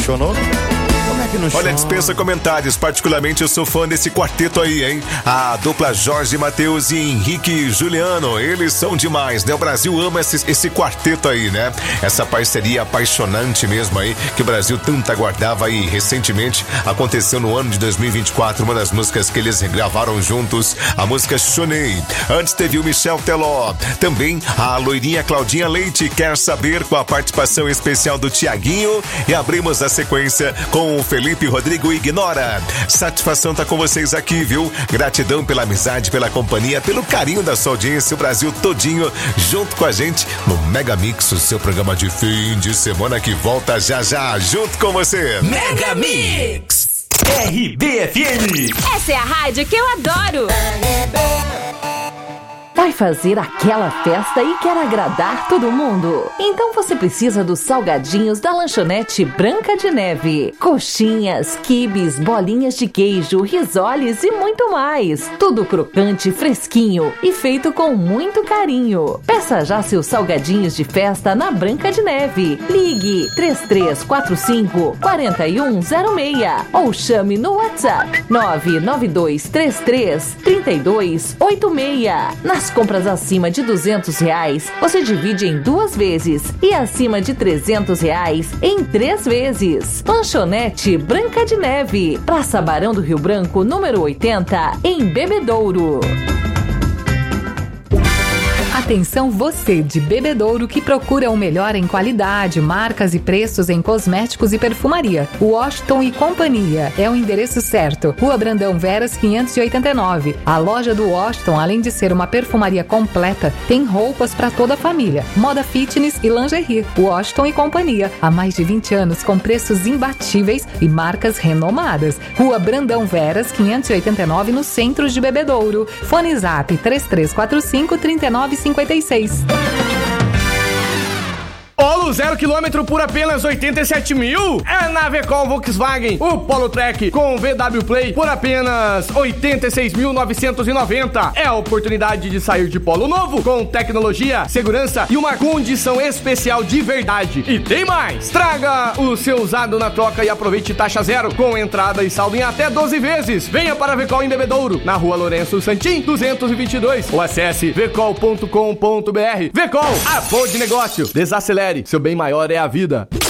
apaixonou? Como é que não chora? Olha, dispensa comentários. Particularmente eu sou fã desse quarteto aí, hein? A dupla Jorge Mateus e Henrique Juliano. Eles são demais, né? O Brasil ama esse quarteto aí, né? Essa parceria apaixonante mesmo aí, que o Brasil tanto aguardava aí. Recentemente aconteceu no ano de 2024, uma das músicas que eles gravaram juntos, a música Chonei. Antes teve o Michel Teló. Também a loirinha Claudinha Leite, Quer Saber, com a participação especial do Tiaguinho. E abrimos a sequência com o Felipe Rodrigo Ignora. Satisfação tá com vocês aqui, viu? Gratidão pela amizade, pela companhia, pelo carinho da sua audiência, o Brasil todinho junto com a gente no Mega Mix, o seu programa de fim de semana que volta já já junto com você. Mega Mix RBFM. Essa é a rádio que eu adoro. Vai fazer aquela festa e quer agradar todo mundo? Então você precisa dos salgadinhos da lanchonete Branca de Neve. Coxinhas, quibes, bolinhas de queijo, risoles e muito mais. Tudo crocante, fresquinho e feito com muito carinho. Peça já seus salgadinhos de festa na Branca de Neve. Ligue 3345-4106 ou chame no WhatsApp 99233-3286. Nas compras acima de R$200, você divide em 2 vezes e acima de R$300 em 3 vezes. Lanchonete Branca de Neve, Praça Barão do Rio Branco, número 80, em Bebedouro. Atenção você de Bebedouro que procura o melhor em qualidade, marcas e preços em cosméticos e perfumaria. Washington e Companhia é o endereço certo. Rua Brandão Veras 589. A loja do Washington, além de ser uma perfumaria completa, tem roupas para toda a família, moda fitness e lingerie. Washington e Companhia, há mais de 20 anos com preços imbatíveis e marcas renomadas. Rua Brandão Veras 589 no centro de Bebedouro. Fone Zap 3345-3956. Polo 0 km por apenas 87 mil? É na Vecol Volkswagen. O Polo Track com VW Play por apenas 86.990. É a oportunidade de sair de Polo novo com tecnologia, segurança e uma condição especial de verdade. E tem mais! Traga o seu usado na troca e aproveite taxa zero com entrada e saldo em até 12 vezes. Venha para a Vecol em Bebedouro, na Rua Lourenço Santim, 222. Ou acesse vecol.com.br. Vecol, a boa de negócio. Desacelere. Seu bem maior é a vida.